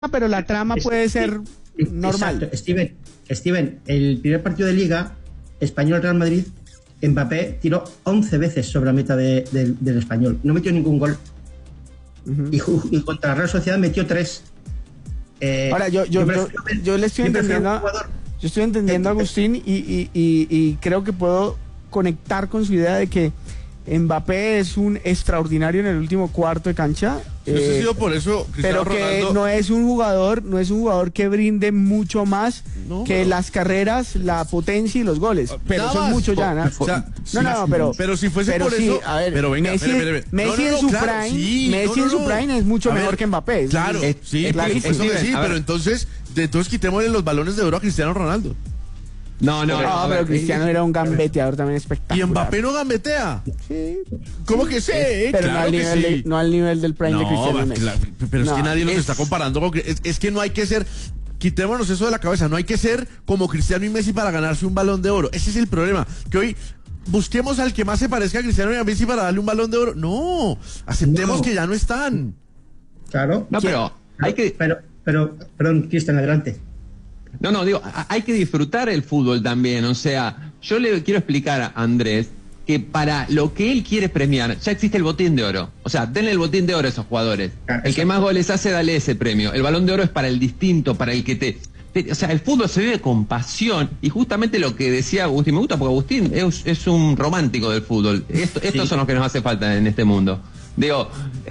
pero la trama puede ser normal. Exacto. Steven, el primer partido de Liga, Español-Real Madrid, Mbappé tiró 11 veces sobre la meta del Español. No metió ningún gol. Y contra la Real Sociedad metió 3. Ahora, yo le estoy entendiendo. Yo estoy entendiendo a Agustín y creo que puedo conectar con su idea de que Mbappé es un extraordinario en el último cuarto de cancha. Por eso, pero que Ronaldo no es un jugador que brinde mucho más que las carreras, la potencia y los goles. Pero eso es mucho ya, ¿no? Pero si fuese por eso, a ver, pero venga, Messi en su prime es mucho mejor que Mbappé. Claro, pero entonces quitémosle los balones de oro a Cristiano Ronaldo. No, pero Cristiano era un gambeteador también espectacular. ¿Y Mbappé no gambetea? Sí. ¿Cómo que sí? Pero claro no al nivel del prime de Cristiano Messi. Pero es que nadie los está comparando con... Es que no hay que ser... Quitémonos eso de la cabeza. No hay que ser como Cristiano y Messi para ganarse un Balón de Oro. Ese es el problema. Que hoy busquemos al que más se parezca a Cristiano y a Messi para darle un Balón de Oro. No, aceptemos que ya no están. Claro. No, pero hay que... Perdón, Cristian, adelante. No, digo, hay que disfrutar el fútbol también. O sea, yo le quiero explicar a Andrés que para lo que él quiere premiar, ya existe el botín de oro. O sea, denle el botín de oro a esos jugadores. El que más goles hace, dale ese premio. El Balón de Oro es para el distinto, para el que o sea, el fútbol se vive con pasión. Y justamente lo que decía Agustín, me gusta porque Agustín es un romántico del fútbol. Estos son los que nos hace falta en este mundo. Digo,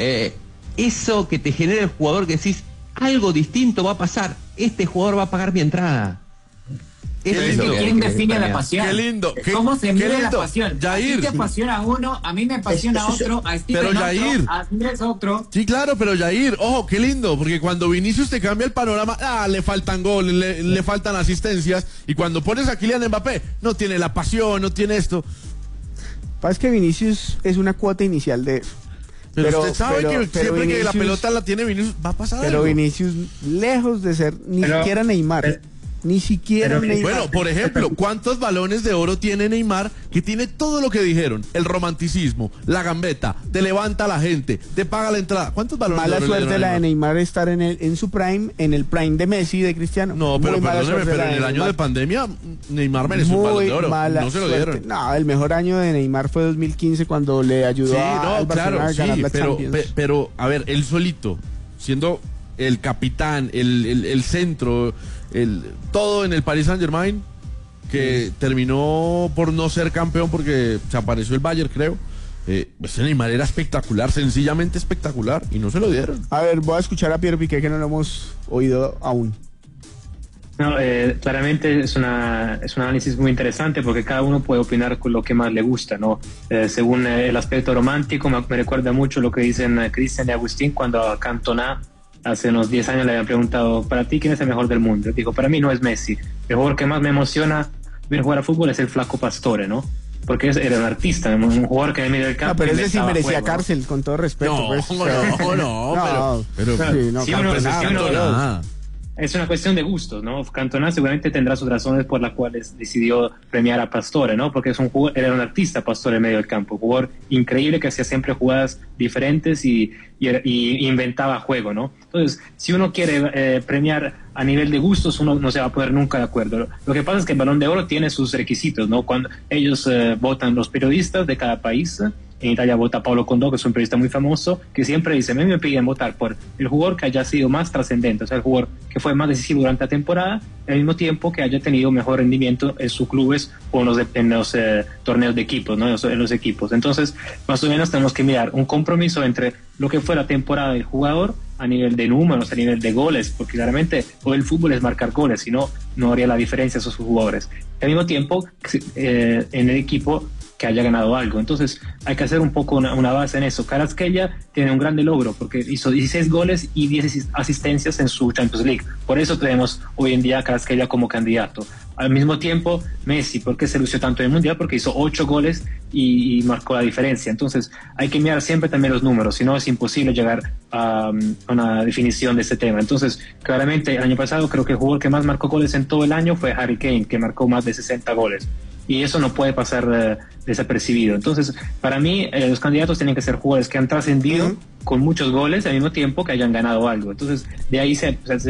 eso que te genera el jugador que decís, algo distinto va a pasar. Este jugador va a pagar mi entrada. ¿Quién define la pasión? Qué lindo. ¿Cómo se mide la pasión? Yair. A ti te apasiona a uno, a mí me apasiona otro, a Steven pero Yair, otro, a Andrés otro. Sí, claro, pero Yair, ojo, qué lindo, porque cuando Vinicius te cambia el panorama, le faltan goles, le faltan asistencias, y cuando pones a Kylian Mbappé, no tiene la pasión, no tiene esto. Pasa que Vinicius es una cuota inicial de... Pero usted sabe que siempre Vinicius, que la pelota la tiene Vinicius, va a pasar pero algo. Vinicius, lejos de ser siquiera Neymar. Neymar. Bueno, por ejemplo, ¿cuántos balones de oro tiene Neymar? Que tiene todo lo que dijeron: el romanticismo, la gambeta, te levanta a la gente, te paga la entrada. ¿Cuántos balones mala de oro suerte la de Neymar estar en su prime, en el prime de Messi, de Cristiano. No, pero perdóneme, pero en el año de pandemia Neymar mereció un balón de oro. No se lo dieron. No, el mejor año de Neymar fue 2015 cuando le ayudó a Barcelona a ganar la Champions. Pero, a ver, él solito, siendo el capitán, el centro, todo en el Paris Saint-Germain, que terminó por no ser campeón porque se apareció el Bayern, creo. Ese Neymar era espectacular, sencillamente espectacular, y no se lo dieron. A ver, voy a escuchar a Pierre Piqué, que no lo hemos oído aún. No, claramente es un análisis muy interesante porque cada uno puede opinar con lo que más le gusta, ¿no? Según el aspecto romántico, me recuerda mucho lo que dicen Cristian y Agustín cuando a Cantona hace unos 10 años le habían preguntado: ¿para ti quién es el mejor del mundo? Dijo: para mí no es Messi. El jugador que más me emociona ver jugar a fútbol es el Flaco Pastore, ¿no? Porque era un artista, un jugador que en medio del campo... pero ese sí merecía cárcel, con todo respeto. Es una cuestión de gustos, ¿no? Cantona seguramente tendrá sus razones por las cuales decidió premiar a Pastore, ¿no? Porque era un artista, Pastore, en medio del campo, un jugador increíble que hacía siempre jugadas diferentes y inventaba juego, ¿no? Entonces, si uno quiere premiar a nivel de gustos, uno no se va a poner nunca de acuerdo. Lo que pasa es que el Balón de Oro tiene sus requisitos, ¿no? Cuando ellos votan, los periodistas de cada país. En Italia vota Paolo Condò, que es un periodista muy famoso, que siempre dice: a mí me piden votar por el jugador que haya sido más trascendente, o sea, el jugador que fue más decisivo durante la temporada, al mismo tiempo que haya tenido mejor rendimiento en sus clubes o en los torneos de equipos, ¿no? En los equipos. Entonces, más o menos tenemos que mirar un compromiso entre lo que fue la temporada del jugador a nivel de números, a nivel de goles, porque claramente hoy el fútbol es marcar goles, si no, no haría la diferencia a esos jugadores. Al mismo tiempo, en el equipo que haya ganado algo. Entonces hay que hacer un poco una base en eso. Kvaratskhelia tiene un grande logro porque hizo 16 goles y 10 asistencias en su Champions League. Por eso tenemos hoy en día a Kvaratskhelia como candidato. Al mismo tiempo, Messi, ¿por qué se lució tanto en el Mundial? Porque hizo 8 goles y marcó la diferencia. Entonces hay que mirar siempre también los números, si no es imposible llegar a una definición de este tema. Entonces, claramente el año pasado creo que el jugador que más marcó goles en todo el año fue Harry Kane, que marcó más de 60 goles. y eso no puede pasar desapercibido. Entonces, para mí, los candidatos tienen que ser jugadores que han trascendido con muchos goles al mismo tiempo que hayan ganado algo. Entonces, de ahí se